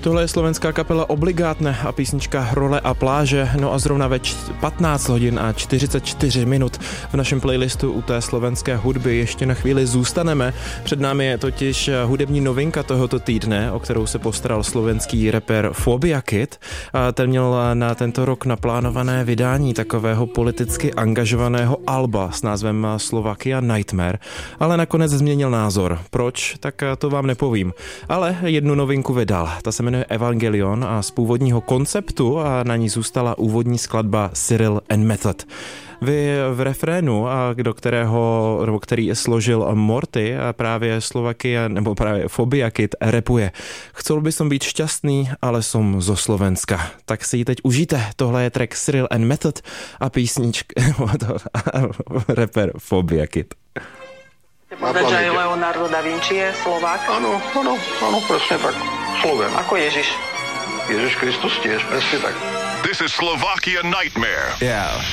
Tohle je slovenská kapela Obligátne a písnička Role a pláže. No a zrovna ve 15 hodin a 44 minut v našem playlistu u té slovenské hudby ještě na chvíli zůstaneme. Před námi je totiž hudební novinka tohoto týdne, o kterou se postaral slovenský rapper Phobia Kid. A ten měl na tento rok naplánované vydání takového politicky angažovaného alba s názvem Slovakia Nightmare, ale nakonec změnil názor. Proč? Tak to vám nepovím. Ale jednu novinku vydal. Ta se jmenuje Evangelion a z původního konceptu a na ní zůstala úvodní skladba Cyril and Method. Vy v refrénu, který složil Morty, a právě Slovakia, nebo právě Phobia Kid rapuje. Chcel by som byť šťastný, ale som zo Slovenska. Tak si ji teď užijte. Tohle je track Cyril and Method a písnička rapper Phobia Kid. Povedať, že aj Leonardo da Vinci je Slovák? Áno, presne tak. Sloven. Ako Ježiš? Ježiš Kristus tiež, presne tak. This is Slovakia Nightmare. Yeah.